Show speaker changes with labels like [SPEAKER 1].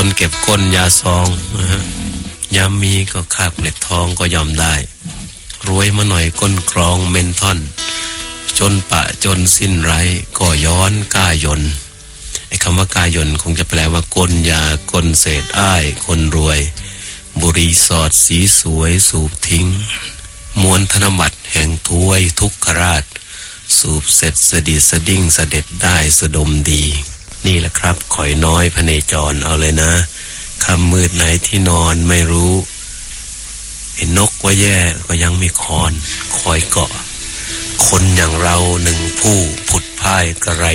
[SPEAKER 1] คนเก็บก้นยาซองนะฮะยามมีก็คาบเกล็ดทองก็ยอมได้รวยมาหน่อยก้นกรองเมนทอนจนปะจนสิ้นไรก็ย้อนก้ายนไอ้คำว่าก้ายนคงจะแปลว่าก้นยาก้นเศษอ้ายคนรวยบุหรี่สอดสีสวยสูบทิ้งมวลธนบัตรแห่งถ้วยทุกขราชสูบเสร็จสดิสดิ้งเสด็จได้สะดมดีนี่แหละครับข่อยน้อยพเนจรเอาเลยนะคำมืดไหนที่นอนไม่รู้เห็นนกว่าแย่ก็ยังมีคอนคอยเกาะคนอย่างเราหนึ่งผู้ผุดพ่ายกระไร